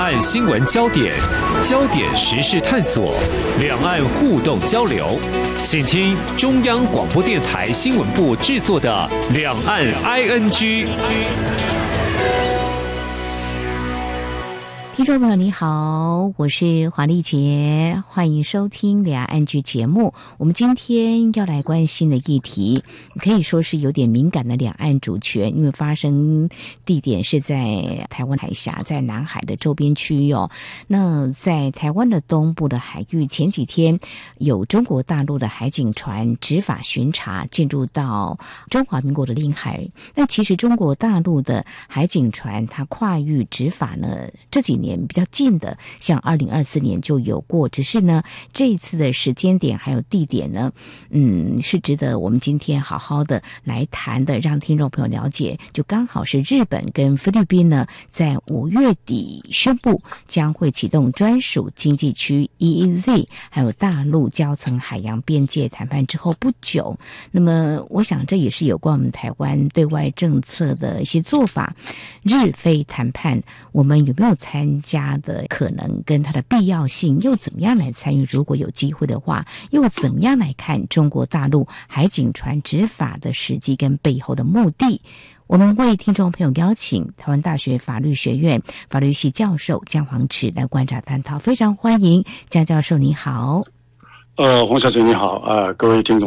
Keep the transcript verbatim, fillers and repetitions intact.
岸新闻焦点，焦点时事探索，两岸互动交流。请听中央广播电台新闻部制作的《两岸 I N G》。 听众朋友你好，我是黄丽杰，欢迎收听两岸 I N G 节目。我们今天要来关心的议题可以说是有点敏感的两岸主权，因为发生地点是在台湾海峡，在南海的周边区域哦。那在台湾的东部的海域，前几天有中国大陆的海警船执法巡查进入到中华民国的领海。那其实中国大陆的海警船它跨域执法呢，这几年比较近的，像二零二四年就有过，只是呢，这一次的时间点还有地点呢，嗯，是值得我们今天好好的来谈的，让听众朋友了解。就刚好是日本跟菲律宾呢，在五月底宣布将会启动专属经济区 E E Z， 还有大陆交层海洋边界谈判之后不久，那么我想这也是有关我们台湾对外政策的一些做法。日菲谈判，我们有没有参加的可能，跟它的必要性，又怎么样来参与？如果有机会的话，又怎么样来看中国大陆海警船执法的时机跟背后的目的？我们为听众朋友邀请台湾大学法律学院法律系教授江煌池来观察探讨，非常欢迎江教授，你好。 呃，黄小姐你好，呃，各位听众